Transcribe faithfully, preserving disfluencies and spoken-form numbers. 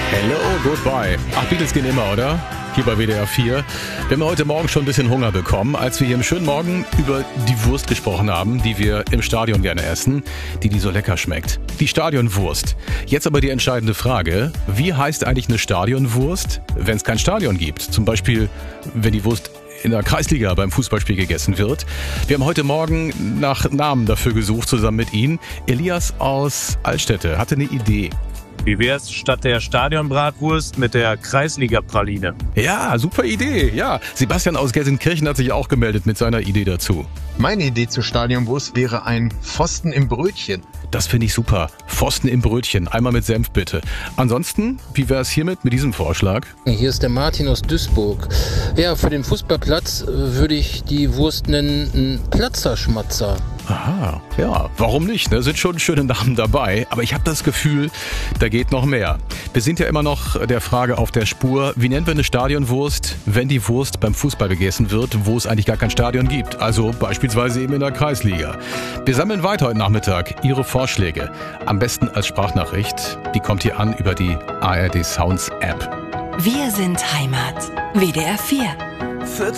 Hello, goodbye. Ach, Beatles gehen immer, oder? Hier bei W D R vier. Wir haben heute Morgen schon ein bisschen Hunger bekommen, als wir hier im schönen Morgen über die Wurst gesprochen haben, die wir im Stadion gerne essen, die die so lecker schmeckt. Die Stadionwurst. Jetzt aber die entscheidende Frage, wie heißt eigentlich eine Stadionwurst, wenn es kein Stadion gibt? Zum Beispiel, wenn die Wurst in der Kreisliga beim Fußballspiel gegessen wird. Wir haben heute Morgen nach Namen dafür gesucht, zusammen mit Ihnen. Elias aus Altstädte hatte eine Idee. Wie wär's statt der Stadionbratwurst mit der Kreisliga-Praline? Ja, super Idee. Ja, Sebastian aus Gelsenkirchen hat sich auch gemeldet mit seiner Idee dazu. Meine Idee zur Stadionwurst wäre ein Pfosten im Brötchen. Das finde ich super. Pfosten im Brötchen. Einmal mit Senf bitte. Ansonsten, wie wäre es hiermit mit diesem Vorschlag? Hier ist der Martin aus Duisburg. Ja, für den Fußballplatz würde ich die Wurst nennen ein Platzerschmatzer. Aha, ja, warum nicht? Ne? Sind schon schöne Namen dabei, aber ich habe das Gefühl, da geht noch mehr. Wir sind ja immer noch der Frage auf der Spur, wie nennen wir eine Stadionwurst, wenn die Wurst beim Fußball gegessen wird, wo es eigentlich gar kein Stadion gibt, also beispielsweise eben in der Kreisliga. Wir sammeln weiter heute Nachmittag Ihre Vorschläge, am besten als Sprachnachricht, die kommt hier an über die A R D Sounds App. Wir sind Heimat. W D R vier.